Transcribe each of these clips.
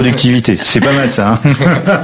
productivité. C'est pas mal ça. Hein.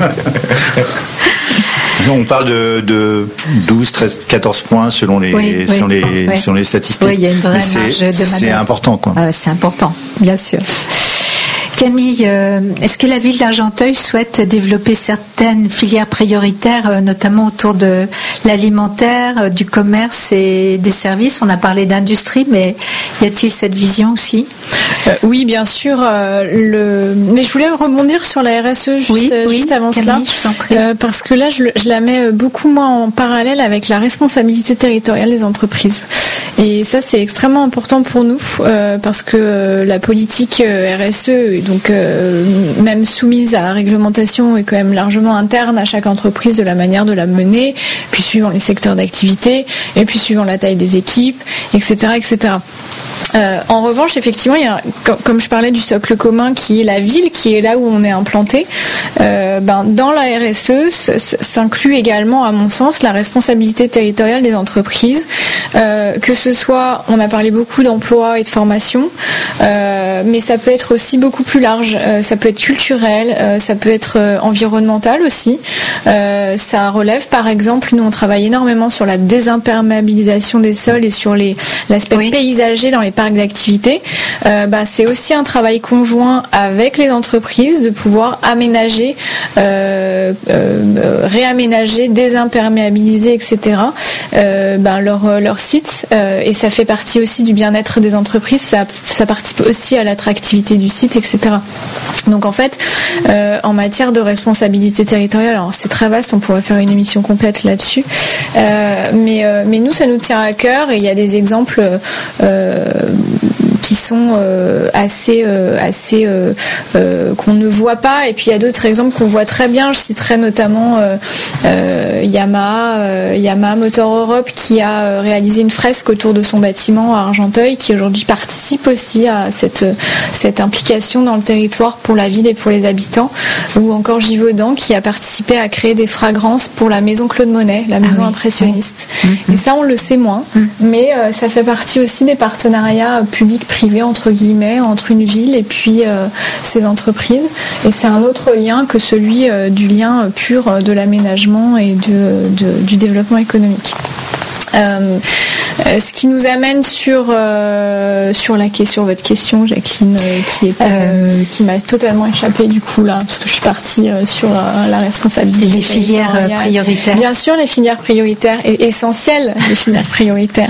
On parle de 12, 13, 14 points selon les statistiques. Oui, il y a une vraie marge de manœuvre. C'est important, quoi. C'est important, bien sûr. Camille, est-ce que la ville d'Argenteuil souhaite développer certaines filières prioritaires, notamment autour de l'alimentaire, du commerce et des services? On a parlé d'industrie, mais y a-t-il cette vision aussi? Oui, bien sûr. Mais je voulais rebondir sur la RSE juste avant Camille, cela, parce que là, je la mets beaucoup moins en parallèle avec la responsabilité territoriale des entreprises. Et ça, c'est extrêmement important pour nous, parce que la politique RSE, donc même soumise à la réglementation, est quand même largement interne à chaque entreprise de la manière de la mener, puis suivant les secteurs d'activité, et puis suivant la taille des équipes, etc., etc. En revanche, effectivement, il y a, comme je parlais du socle commun qui est la ville, qui est là où on est implanté, dans la RSE s'inclut également, à mon sens, la responsabilité territoriale des entreprises, que ce soit, on a parlé beaucoup d'emploi et de formation, mais ça peut être aussi beaucoup plus large, ça peut être culturel, ça peut être environnemental aussi. Ça relève, par exemple, nous on travaille énormément sur la désimperméabilisation des sols et sur l'aspect paysager dans les parcs d'activité. C'est aussi un travail conjoint avec les entreprises de pouvoir aménager, réaménager, désimperméabiliser, etc. Leur site, et ça fait partie aussi du bien-être des entreprises, ça participe aussi à l'attractivité du site, etc. Donc en fait, en matière de responsabilité territoriale, alors c'est très vaste, on pourrait faire une émission complète là-dessus, mais nous ça nous tient à cœur, et il y a des exemples qui sont assez qu'on ne voit pas, et puis il y a d'autres exemples qu'on voit très bien. Je citerai notamment Yamaha Motor Europe, qui a réalisé une fresque autour de son bâtiment à Argenteuil, qui aujourd'hui participe aussi à cette implication dans le territoire pour la ville et pour les habitants, ou encore Givaudan, qui a participé à créer des fragrances pour la maison Claude Monet, la maison impressionniste. Et ça, on le sait moins, mais ça fait partie aussi des partenariats publics-privés, entre guillemets, entre une ville et puis ces entreprises. Et c'est un autre lien que celui du lien pur de l'aménagement et du développement économique. Ce qui nous amène sur votre question, Jacqueline, qui m'a totalement échappé du coup là, parce que je suis partie sur la responsabilité. Les filières prioritaires. Bien sûr, les filières prioritaires, essentielles, les filières prioritaires.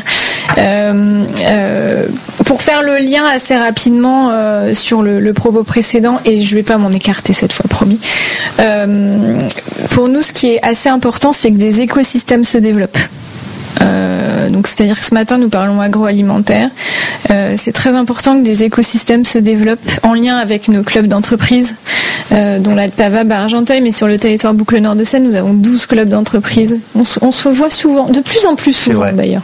Pour faire le lien assez rapidement sur le propos précédent, et je vais pas m'en écarter cette fois, promis. Pour nous, ce qui est assez important, c'est que des écosystèmes se développent. Donc c'est-à-dire que ce matin nous parlons agroalimentaire. C'est très important que des écosystèmes se développent en lien avec nos clubs d'entreprise, dont l'Alpavab à Argenteuil, mais sur le territoire Boucle-Nord de Seine, nous avons 12 clubs d'entreprise. On se voit souvent, de plus en plus souvent d'ailleurs.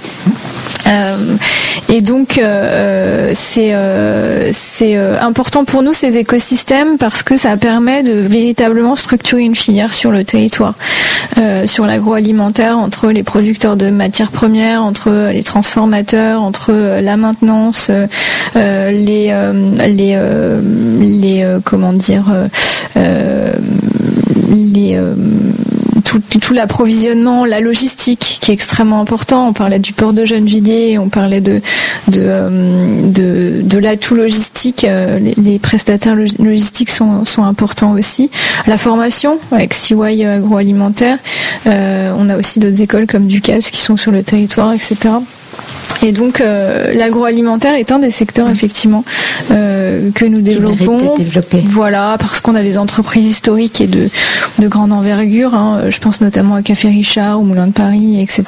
Et donc c'est important pour nous, ces écosystèmes, parce que ça permet de véritablement structurer une filière sur le territoire, sur l'agroalimentaire, entre les producteurs de matières premières, entre les transformateurs, entre la maintenance, tout l'approvisionnement, la logistique qui est extrêmement important. On parlait du port de Gennevilliers, on parlait de l'atout logistique. Les prestataires logistiques sont importants aussi. La formation avec CY agroalimentaire. On a aussi d'autres écoles comme Ducasse qui sont sur le territoire, etc. Et donc l'agroalimentaire est un des secteurs effectivement que nous développons. Voilà, parce qu'on a des entreprises historiques et de grande envergure. Je pense notamment à Café Richard ou Moulin de Paris, etc.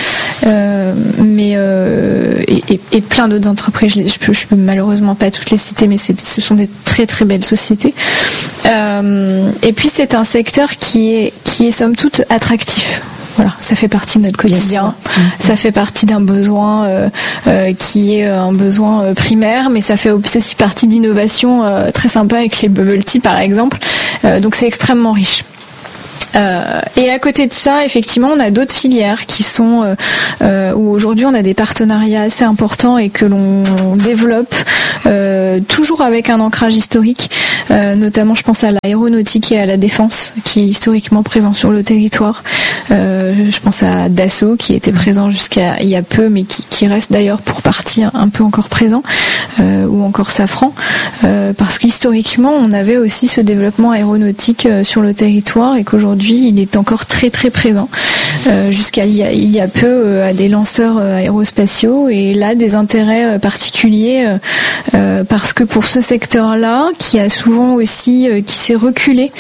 Et plein d'autres entreprises. Je peux malheureusement pas toutes les citer, mais ce sont des très très belles sociétés. Et puis c'est un secteur qui est somme toute attractif. Voilà, ça fait partie de notre quotidien. Ça fait partie d'un besoin qui est un besoin primaire, mais ça fait aussi partie d'innovations très sympas avec les bubble tea par exemple. Donc c'est extrêmement riche. Et à côté de ça, effectivement, on a d'autres filières qui sont où aujourd'hui on a des partenariats assez importants et que l'on développe toujours avec un ancrage historique. Notamment, je pense à l'aéronautique et à la défense, qui est historiquement présent sur le territoire. Je pense à Dassault, qui était présent jusqu'à il y a peu, mais qui reste d'ailleurs pour partie un peu encore présent, ou encore Safran, parce qu'historiquement, on avait aussi ce développement aéronautique sur le territoire et qu'aujourd'hui, il est encore très très présent. Jusqu'à il y a peu à des lanceurs aérospatiaux et là des intérêts particuliers parce que pour ce secteur-là, qui a souvent aussi qui s'est reculé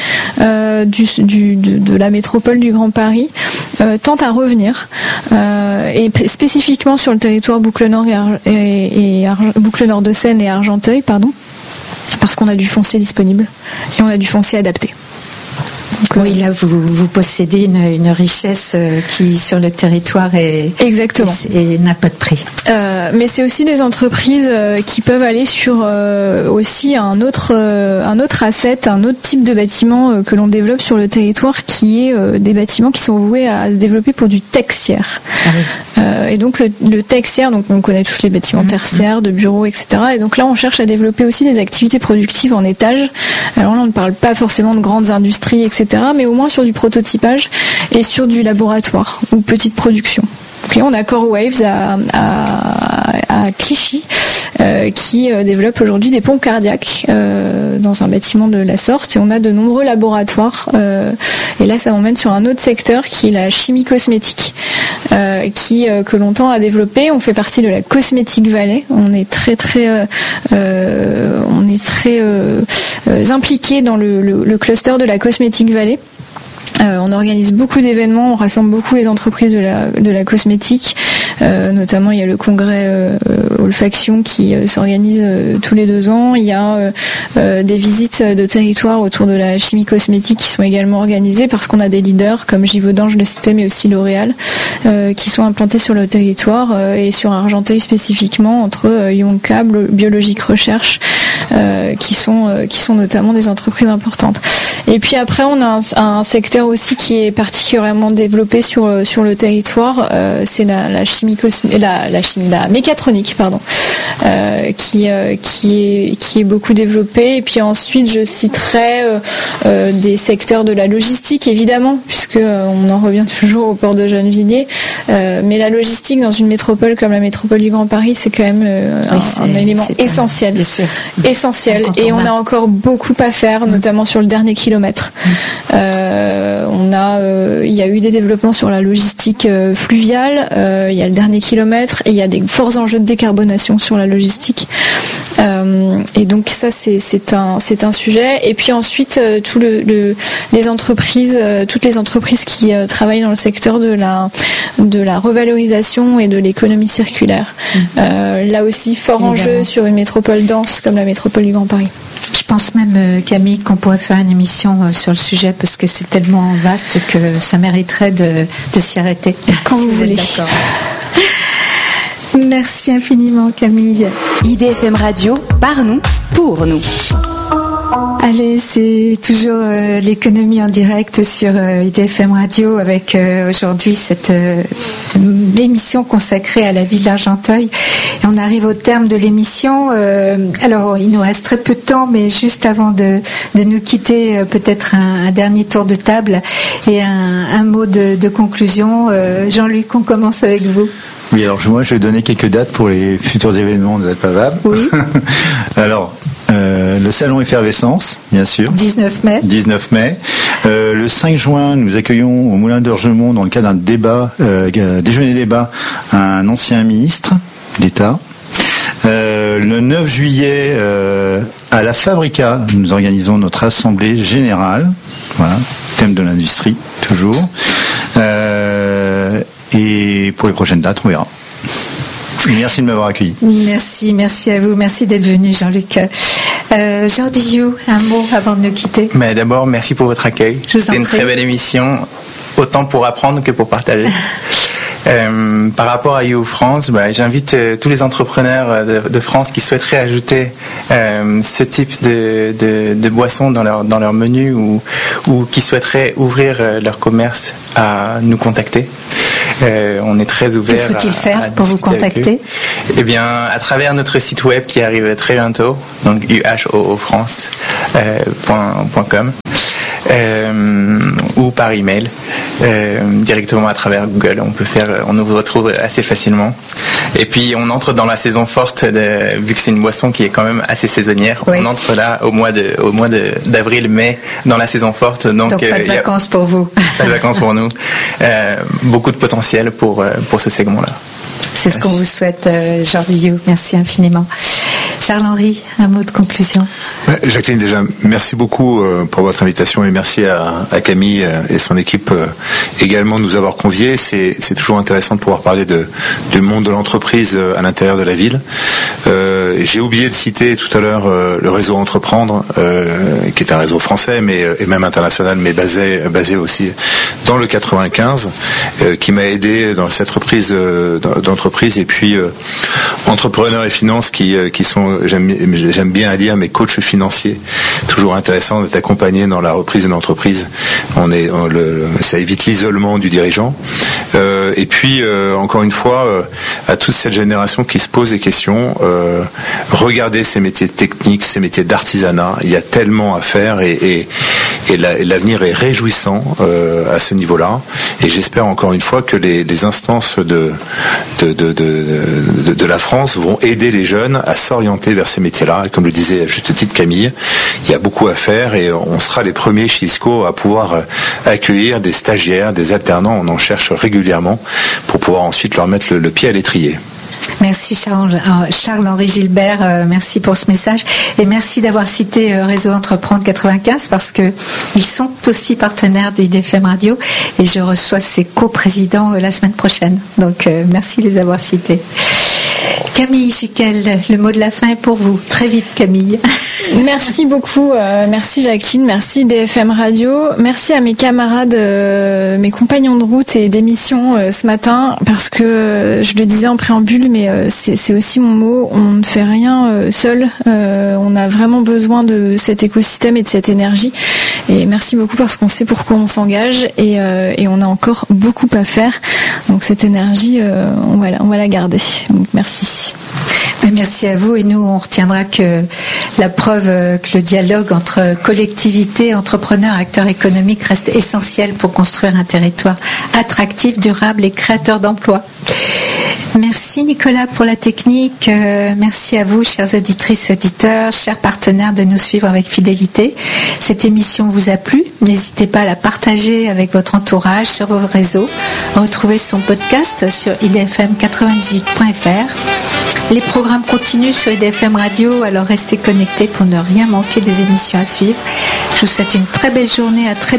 de la métropole du Grand Paris, tente à revenir et spécifiquement sur le territoire Boucle Nord et Boucle Nord de Seine et Argenteuil, parce qu'on a du foncier disponible et on a du foncier adapté. Donc, oui, là, vous possédez une richesse qui, sur le territoire, exactement, et n'a pas de prix. Mais c'est aussi des entreprises qui peuvent aller sur aussi un autre asset, un autre type de bâtiment que l'on développe sur le territoire, qui est des bâtiments qui sont voués à se développer pour du tertiaire. Ah oui. Et donc le tertiaire, donc on connaît tous les bâtiments tertiaires, de bureaux, etc. Et donc là, on cherche à développer aussi des activités productives en étage. Alors là, on ne parle pas forcément de grandes industries, etc., mais au moins sur du prototypage et sur du laboratoire ou petite production. Okay, on a CoreWaves à Clichy qui développe aujourd'hui des pompes cardiaques dans un bâtiment de la sorte, et on a de nombreux laboratoires et là ça m'emmène sur un autre secteur qui est la chimie cosmétique que l'on tend à développer. On fait partie de la Cosmetic Valley. On est très impliqué dans le cluster de la Cosmetic Valley. On organise beaucoup d'événements, on rassemble beaucoup les entreprises de la cosmétique. Notamment, il y a le congrès Olfaction qui s'organise tous les 2 ans. Il y a des visites de territoire autour de la chimie cosmétique qui sont également organisées, parce qu'on a des leaders comme Givaudan, je le citais, mais aussi L'Oréal, qui sont implantés sur le territoire et sur Argenteuil spécifiquement, entre Yonka, Biologique Recherche, qui sont notamment des entreprises importantes. Et puis après, on a un secteur aussi qui est particulièrement développé sur le territoire, c'est la mécatronique, qui est beaucoup développée. Et puis ensuite, je citerai des secteurs de la logistique, évidemment, puisque on en revient toujours au port de Gennevilliers, mais la logistique dans une métropole comme la métropole du Grand Paris, c'est quand même un élément essentiel, bien sûr, essentiel. Et on a encore beaucoup à faire, notamment sur le dernier kilomètre. Il y a eu des développements sur la logistique fluviale, il y a le dernier kilomètre, et il y a des forts enjeux de décarbonation sur la logistique. Et donc ça, c'est un sujet. Et puis ensuite, toutes les entreprises qui travaillent dans le secteur de la revalorisation et de l'économie circulaire. Là aussi, fort enjeu sur une métropole dense comme la métropole du Grand Paris. Je pense même, Camille, qu'on pourrait faire une émission sur le sujet, parce que c'est tellement vaste que ça mériterait de s'y arrêter. Quand vous voulez. D'accord. Merci infiniment, Camille. IDFM Radio, par nous, pour nous. Allez, c'est toujours l'économie en direct sur IDFM Radio, avec aujourd'hui cette émission consacrée à la ville d'Argenteuil. Et on arrive au terme de l'émission. Alors, il nous reste très peu de temps, mais juste avant de nous quitter, peut-être un dernier tour de table et un mot de conclusion. Jean-Luc, on commence avec vous. Oui, alors moi je vais donner quelques dates pour les futurs événements de la PAVAB. Oui. Alors, le salon Effervescence, bien sûr. 19 mai. 19 mai. Le 5 juin, nous accueillons au Moulin d'Orgemont, dans le cadre d'un débat, déjeuner débat, un ancien ministre d'État. Le 9 juillet, à la Fabrica, nous organisons notre assemblée générale. Voilà, thème de l'industrie, toujours. Et pour les prochaines dates, on verra. Merci de m'avoir accueilli. Merci à vous. Merci d'être venu, Jean-Luc. Jordi You, un mot avant de nous quitter. Mais d'abord, merci pour votre accueil. C'était une très belle émission, autant pour apprendre que pour partager. Par rapport à You France, j'invite tous les entrepreneurs de France qui souhaiteraient ajouter ce type de boissons dans leur menu ou qui souhaiteraient ouvrir leur commerce à nous contacter. On est très ouvert. Que faut-il faire pour vous contacter ? Eh bien, à travers notre site web qui arrive très bientôt, donc uhoofrance.com. Ou par email, directement à travers Google. On nous retrouve assez facilement. Et puis on entre dans la saison forte, vu que c'est une boisson qui est quand même assez saisonnière. Oui. On entre là au mois d'avril-mai dans la saison forte. Donc pas de vacances pour vous. Pas de vacances pour nous. Beaucoup de potentiel pour ce segment-là. C'est ce qu'on vous souhaite, Jordi You. Merci infiniment. Charles-Henri, un mot de conclusion. Jacqueline, déjà, merci beaucoup pour votre invitation et merci à Camille et son équipe également de nous avoir conviés. C'est toujours intéressant de pouvoir parler du monde de l'entreprise à l'intérieur de la ville. J'ai oublié de citer tout à l'heure le réseau Entreprendre, qui est un réseau français et même international, mais basé aussi dans le 95, qui m'a aidé dans cette reprise d'entreprise. Et puis Entrepreneurs et Finances qui sont, j'aime bien à dire, mes coachs financiers. Toujours intéressant d'être accompagné dans la reprise d'une entreprise. Ça évite l'isolement du dirigeant. Et puis encore une fois, à toute cette génération qui se pose des questions, regardez ces métiers techniques, ces métiers d'artisanat. Il y a tellement à faire et l'avenir est réjouissant à ce niveau-là. Et j'espère encore une fois que les instances de la France vont aider les jeunes à s'orienter vers ces métiers-là. Et comme le disait à juste titre Camille, il y a beaucoup à faire et on sera les premiers chez ISCO à pouvoir accueillir des stagiaires, des alternants. On en cherche régulièrement pour pouvoir ensuite leur mettre le pied à l'étrier. Merci Charles-Henri Gilbert, merci pour ce message et merci d'avoir cité Réseau Entreprendre 95 parce que ils sont aussi partenaires de IDFM Radio et je reçois ses coprésidents la semaine prochaine. Donc merci de les avoir cités. Camille Jiquel, le mot de la fin est pour vous. Très vite Camille. Merci beaucoup, merci Jacqueline, merci DFM Radio, merci à mes camarades, mes compagnons de route et d'émission ce matin, parce que je le disais en préambule, mais c'est aussi mon mot, on ne fait rien seul, on a vraiment besoin de cet écosystème et de cette énergie, et merci beaucoup parce qu'on sait pourquoi on s'engage et on a encore beaucoup à faire, donc cette énergie, on va la garder, donc merci. Merci à vous et nous on retiendra que la preuve que le dialogue entre collectivités, entrepreneurs, acteurs économiques reste essentiel pour construire un territoire attractif, durable et créateur d'emplois. Merci Nicolas pour la technique, merci à vous chères auditrices, auditeurs, chers partenaires de nous suivre avec fidélité. Cette émission vous a plu, n'hésitez pas à la partager avec votre entourage sur vos réseaux. Retrouvez son podcast sur idfm98.fr. Les programmes continuent sur IDFM Radio, alors restez connectés pour ne rien manquer des émissions à suivre. Je vous souhaite une très belle journée, à très